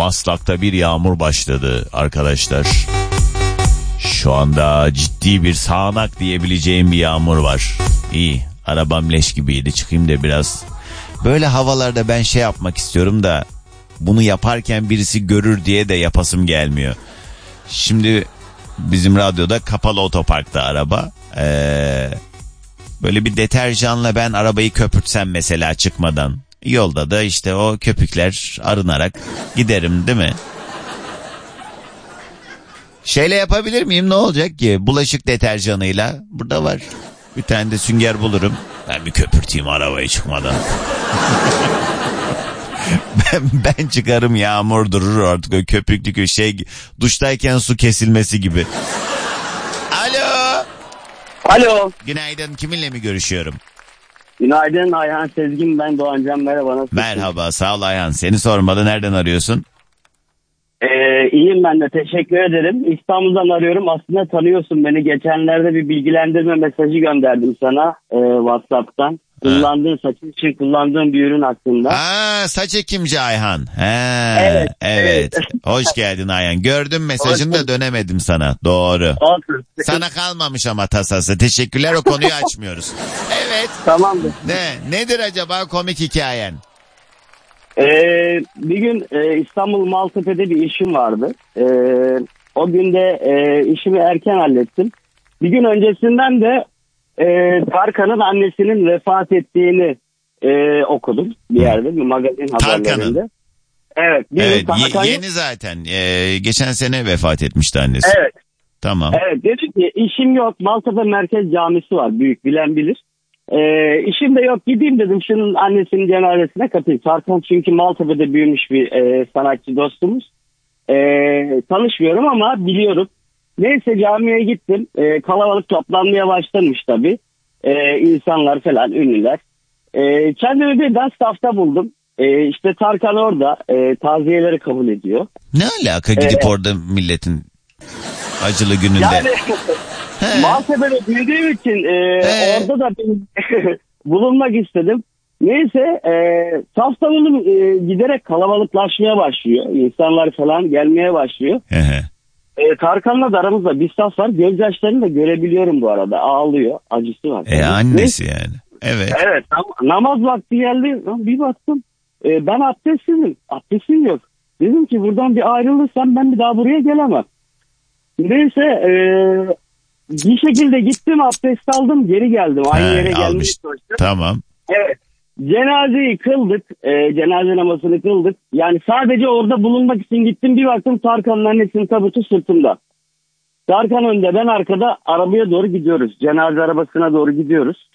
Maslak'ta bir yağmur başladı arkadaşlar. Şu anda ciddi bir sağanak diyebileceğim bir yağmur var. İyi, arabam leş gibiydi, çıkayım da biraz. Böyle havalarda ben şey yapmak istiyorum da bunu yaparken birisi görür diye de yapasım gelmiyor. Şimdi bizim radyoda kapalı otoparkta araba. Böyle bir deterjanla ben arabayı köpürtsem mesela çıkmadan. Yolda da işte o köpükler arınarak giderim değil mi? Şeyle yapabilir miyim, ne olacak ki? Bulaşık deterjanıyla. Burada var. Bir tane de sünger bulurum. Ben bir köpürteyim arabayı çıkmadan. ben çıkarım, yağmur durur artık, o köpüklü şey, duştayken su kesilmesi gibi. Alo. Alo. Günaydın, kiminle mi görüşüyorum? Günaydın, Ayhan Sezgin, ben Doğancan, merhaba, nasılsın? Merhaba, sağ ol Ayhan, seni sormalı, nereden arıyorsun? İyiyim ben de, teşekkür ederim. İstanbul'dan arıyorum, aslında tanıyorsun beni, geçenlerde bir bilgilendirme mesajı gönderdim sana WhatsApp'tan. Kullandığın, saçın için kullandığın bir ürün hakkında. Saç ekimci Ayhan. Evet. Hoş geldin Ayhan. Gördüm mesajını da dönemedim sana. Doğru. Olsun. Sana kalmamış ama tasası. Teşekkürler, o konuyu açmıyoruz. Evet. Tamamdır. Nedir acaba komik hikayen? Bir gün İstanbul Maltepe'de bir işim vardı. O gün de işimi erken hallettim. Bir gün öncesinden de Tarkan'ın annesinin vefat ettiğini okudum bir yerde, bir magazin haberlerinde. Evet. Yeni zaten. Geçen sene vefat etmişti annesi. Evet. Tamam. Evet, dedim ki işim yok. Maltepe Merkez Camisi var, büyük, bilen bilir. İşim de yok, gideyim dedim şunun annesinin cenazesine katayım. Tarkan çünkü Maltepe'de büyümüş bir sanatçı dostumuz. Tanışmıyorum ama biliyorum. Neyse, camiye gittim. Kalabalık toplanmaya başlamış tabii. İnsanlar falan, ünlüler. Kendimi birden safta buldum. İşte Tarkan orada taziyeleri kabul ediyor. Ne alaka gidip orada milletin acılı gününde? Yani Maltepe'de büyüdüğüm için orada da bulunmak istedim. Neyse saftanın giderek kalabalıklaşmaya başlıyor. İnsanlar falan gelmeye başlıyor. Tarkan'la da aramızda bir saf var. Gözyaşlarını da görebiliyorum bu arada. Ağlıyor. Acısı var. Annesi yani. Evet. Evet. Namaz vakti geldi. Bir baktım. Ben abdestsizim. Abdestim yok. Dedim ki buradan bir ayrılırsam ben bir daha buraya gelemem. Neyse bir şekilde gittim, abdest aldım, geri geldim. Aynı yere gelmiş. Tamam. Evet. Cenazeyi kıldık. Cenaze namazını kıldık. Yani sadece orada bulunmak için gittim. Bir baktım Tarkan'ın annesinin tabutu sırtımda. Tarkan önde, ben arkada, arabaya doğru gidiyoruz. Cenaze arabasına doğru gidiyoruz.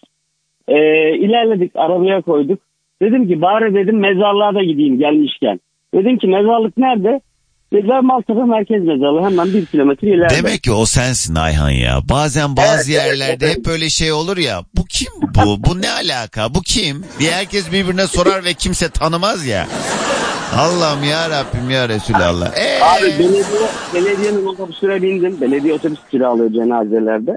İlerledik, arabaya koyduk. Dedim ki bari dedim mezarlığa da gideyim gelmişken. Dedim ki mezarlık nerede? Dediler Maltepe Merkez Mezarlığı, hemen 1 kilometre ileride. Demek ki o sensin Ayhan ya. Bazen bazı yerlerde hep böyle şey olur ya. Bu kim bu? Bu ne alaka? Bu kim? Bir herkes birbirine sorar ve kimse tanımaz ya. Allah'ım ya Rabbim ya Resulallah. Abi belediyenin otobüsüne bindim. Belediye otobüs kiralıyor cenazelerde.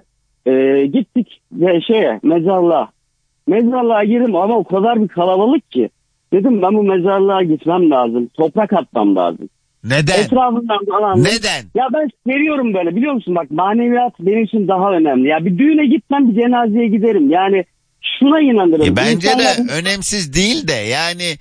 Gittik mezarlığa. Mezarlığa girdim ama o kadar bir kalabalık ki. Dedim ben bu mezarlığa gitmem lazım. Toprak atmam lazım. Neden? Etrafından falan. Neden? Ya ben seviyorum böyle, biliyor musun? Bak, maneviyat benim için daha önemli. Ya bir düğüne gitmem, bir cenazeye giderim. Yani şuna inanırım. Bence de önemsiz değil de yani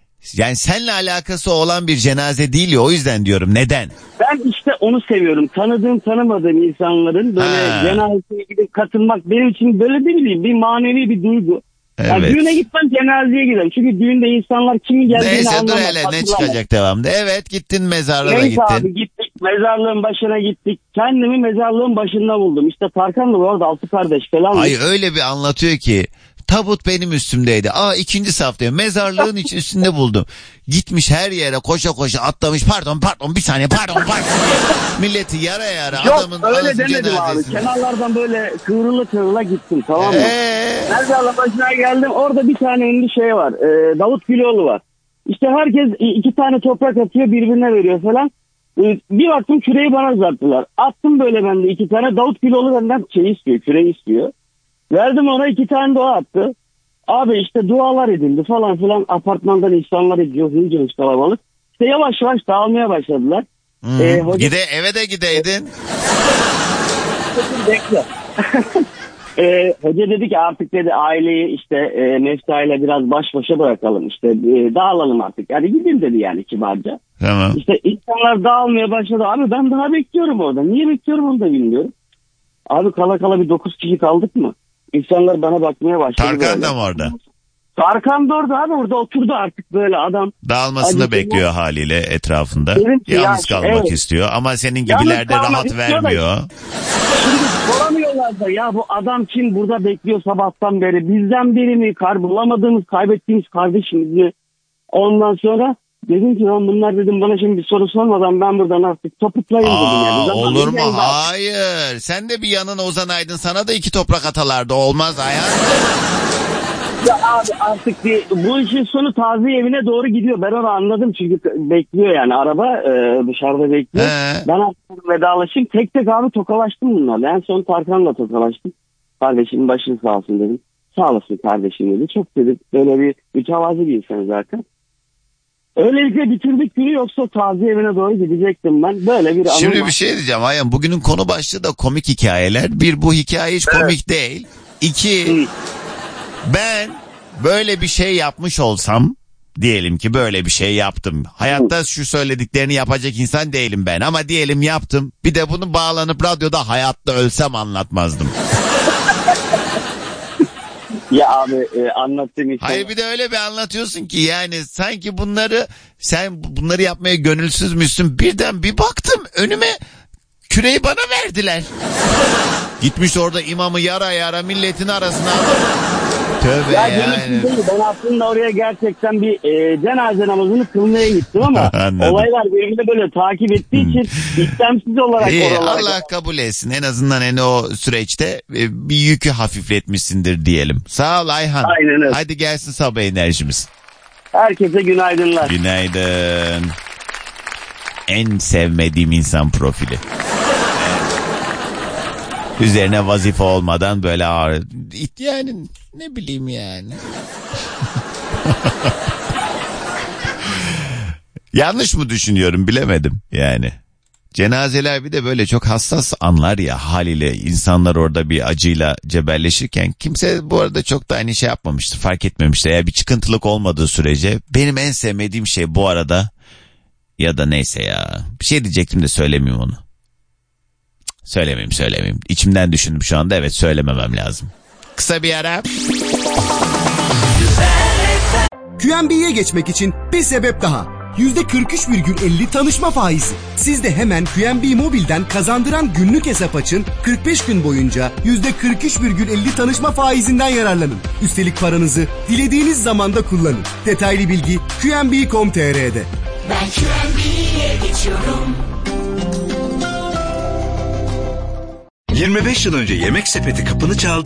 seninle alakası olan bir cenaze değil ya, o yüzden diyorum neden? Ben işte onu seviyorum. Tanıdığım tanımadığım insanların böyle cenazeye gidip katılmak benim için böyle, ne bileyim, bir manevi bir duygu. Evet. Yani düğüne gitmem, cenazeye giderim. Çünkü düğünde insanlar kimin geldiğini anlamaz. Neyse dur hele, ne çıkacak devamında. Evet, gittin mezarlığa. Neyse gittin. Abi gittik, mezarlığın başına gittik. Kendimi mezarlığın başında buldum. İşte Tarkan'la bu arada 6 kardeş falan. Ay öyle bir anlatıyor ki. Tabut benim üstümdeydi. İkinci saf diyor. Mezarlığın üstünde buldum. Gitmiş her yere koşa koşa atlamış. Pardon bir saniye pardon. Milleti yara adamın öyle demedim abi. Kenarlardan böyle kıvrıla gittim, tamam mı? Mezarlığın başına geldim. Orada bir tane ünlü şey var. Davut Güloğlu var. İşte herkes 2 tane toprak atıyor, birbirine veriyor falan. Bir baktım küreği bana uzattılar. Attım böyle ben de 2 tane. Davut Güloğlu benden küreği istiyor. Verdim ona, 2 tane dua attı. Abi işte dualar edildi falan filan. Apartmandan insanlar ediyor. Hınca kalabalık. İşte yavaş yavaş dağılmaya başladılar. Hoca... Eve de gideydin. Bekle. Hoca dedi ki artık dedi aileyi işte Mefta ile biraz baş başa bırakalım işte dağılalım artık. Yani gidin dedi yani kibarca. Tamam. İşte insanlar dağılmaya başladı. Abi ben daha bekliyorum orada. Niye bekliyorum onu da bilmiyorum. Abi kala kala bir 9 kişi kaldık mı? İnsanlar bana bakmaya başladı. Tarkan da mı orada? Tarkan da orada oturdu artık böyle adam. Dağılmasını bekliyor haliyle etrafında. Yalnız kalmak istiyor ama senin gibiler de rahat vermiyor. Şimdi soramıyorlar da ya bu adam kim burada bekliyor sabahtan beri? Bizden biri mi? Bulamadığımız, kaybettiğimiz kardeşimiz mi? Ondan sonra dedim ki bunlar dedim bana şimdi bir soru sormadan ben buradan artık topuklayayım dedim. Yani. Olur mu? Hayır. Sen de bir yanına uzanaydın. Sana da 2 toprak atalardı. Olmaz hayat. Ya abi artık bu işin sonu taziye evine doğru gidiyor. Ben onu anladım çünkü bekliyor yani araba dışarıda bekliyor. Ben artık vedalaşayım. Tek tek abi tokalaştım bunlarla. En son Tarkan'la tokalaştım. Kardeşim başın sağ olsun dedim. Sağ olasın kardeşim dedi. Çok dedim böyle bir mütevazi bir insan zaten. Öylelikle bitirdik günü yoksa taziye evine doğru gidecektim ben. Böyle bir anım Şimdi var. bir şey diyeceğim Ayhan. Bugünün konu başlığı da komik hikayeler. Bir, bu hikaye hiç komik değil. 2, ben böyle bir şey yapmış olsam, diyelim ki böyle bir şey yaptım. Hayatta şu söylediklerini yapacak insan değilim ben ama diyelim yaptım. Bir de bunu bağlanıp radyoda hayatta ölsem anlatmazdım. Ya abi anlattığım işte. Hayır bir de öyle bir anlatıyorsun ki yani sanki sen bunları yapmaya gönülsüz müsün? Birden bir baktım önüme küreği bana verdiler. Gitmiş orada imamı yara milletin arasına tövbe ya yani. Değil. Ben aslında oraya gerçekten bir cenaze namazını kılmaya gittim ama olaylar birbirini böyle takip ettiği için istemsiz olarak oralara. Allah kabul etsin. En azından hani o süreçte bir yükü hafifletmişsindir diyelim. Sağ ol Ayhan. Aynen öyle. Hadi gelsin sabah enerjimiz. Herkese günaydınlar. Günaydın. En sevmediğim insan profili. Üzerine vazife olmadan böyle ağır. Yani ne bileyim yani. Yanlış mı düşünüyorum bilemedim yani. Cenazeler bir de böyle çok hassas anlar ya haliyle insanlar orada bir acıyla cebelleşirken kimse bu arada çok da aynı şey yapmamıştır, fark etmemiştir. Eğer bir çıkıntılık olmadığı sürece benim en sevmediğim şey bu arada ya da neyse ya bir şey diyecektim de söylemeyeyim onu. Söylemeyeyim. İçimden düşündüm şu anda, evet söylememem lazım. Kısa bir ara. QNB'ye geçmek için bir sebep daha. %43,50 tanışma faizi. Siz de hemen QNB Mobil'den kazandıran günlük hesap açın. 45 gün boyunca %43,50 tanışma faizinden yararlanın. Üstelik paranızı dilediğiniz zamanda kullanın. Detaylı bilgi QNB.com.tr'de. Ben QNB'ye geçiyorum. 25 yıl önce Yemek Sepeti kapını çaldı.